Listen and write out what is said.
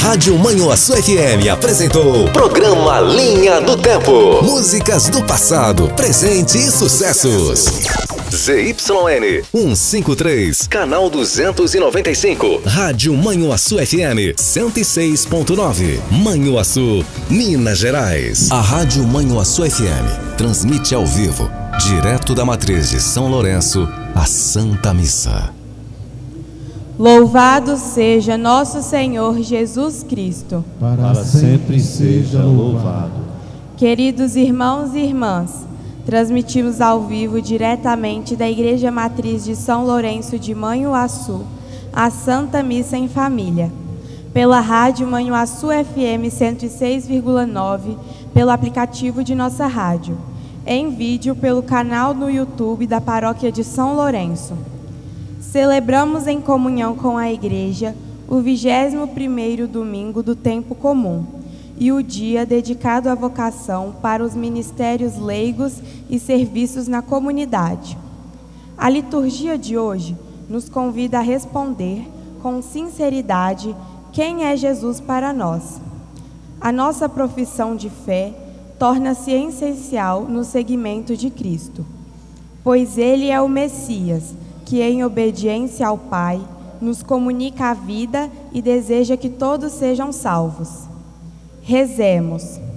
Rádio Manhuaçu FM apresentou Programa Linha do Tempo. Músicas do passado, presente e sucessos. ZYN 153, canal 295. Rádio Manhuaçu FM 106.9. Manhuaçu, Minas Gerais. A Rádio Manhuaçu FM transmite ao vivo, direto da matriz de São Lourenço, a Santa Missa. Louvado seja nosso Senhor Jesus Cristo. Para sempre seja louvado. Queridos irmãos e irmãs, transmitimos ao vivo diretamente da Igreja Matriz de São Lourenço de Manhuaçu, a Santa Missa em Família, pela Rádio Manhuaçu FM 106,9, pelo aplicativo de nossa rádio, em vídeo pelo canal no YouTube da Paróquia de São Lourenço. Celebramos em comunhão com a Igreja o 21º domingo do tempo comum e o dia dedicado à vocação para os ministérios leigos e serviços na comunidade. A liturgia de hoje nos convida a responder com sinceridade quem é Jesus para nós. A nossa profissão de fé torna-se essencial no seguimento de Cristo, pois Ele é o Messias, que em obediência ao Pai nos comunica a vida e deseja que todos sejam salvos. Rezemos.